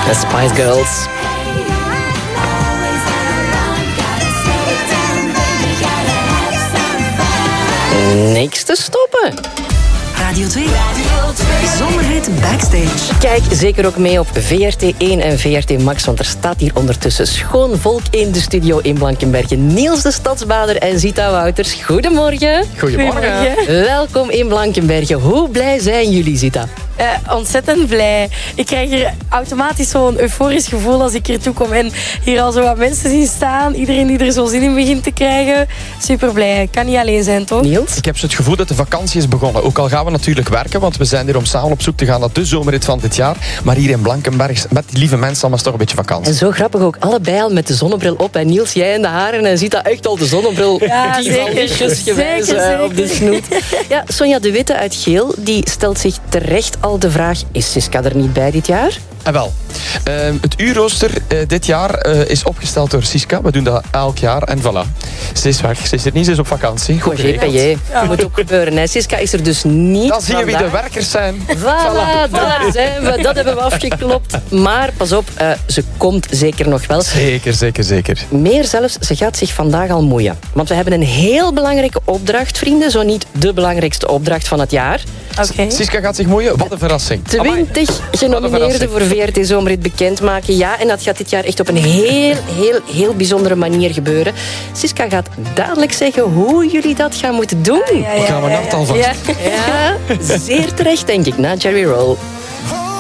De Spice Girls. Niks te stoppen. Radio 2. Bijzonderheid Backstage. Kijk zeker ook mee op VRT1 en VRT Max, want er staat hier ondertussen schoon volk in de studio in Blankenberge. Niels de Stadsbader en Zita Wouters. Goedemorgen. Goedemorgen. Welkom in Blankenberge. Hoe blij zijn jullie, Zita? Ontzettend blij. Ik krijg hier automatisch zo'n euforisch gevoel als ik hier toe kom en hier al zo wat mensen zien staan. Iedereen die er zo zin in begint te krijgen. Super blij. Ik kan niet alleen zijn, toch? Niels? Ik heb zo het gevoel dat de vakantie is begonnen. Ook al gaan we natuurlijk werken, want we zijn hier om samen op zoek te gaan naar de zomerrit van dit jaar. Maar hier in Blankenberg, met die lieve mensen, allemaal toch een beetje vakantie. En zo grappig ook, allebei al met de zonnebril op. En Niels, jij in de haren en Zita echt al de zonnebril. Ja, zeker. Op de snoet. Ja, Sonja de Witte uit Geel, die stelt zich terecht al de vraag, is Siska er niet bij dit jaar? En wel, het uurrooster dit jaar is opgesteld door Siska. We doen dat elk jaar en voilà. Ze is weg, ze is er niet, ze is op vakantie. Goed GPJ. Moet ook gebeuren. Hè. Siska is er dus niet. Dan zie je wie de vandaag. werkers zijn. Voilà, daar zijn we. Dat hebben we afgeklopt. Maar pas op, ze komt zeker nog wel. Zeker. Meer zelfs, ze gaat zich vandaag al moeien. Want we hebben een heel belangrijke opdracht, vrienden. Zo niet de belangrijkste opdracht van het jaar. Oké. Siska gaat zich moeien, wat een verrassing. 20 genomineerden voor VRT Zomerrit bekendmaken. Ja, en dat gaat dit jaar echt op een heel bijzondere manier gebeuren. Siska gaat dadelijk zeggen hoe jullie dat gaan moeten doen. Gaan we dat alvast? Ja, zeer terecht, denk ik, na Jerry Roll.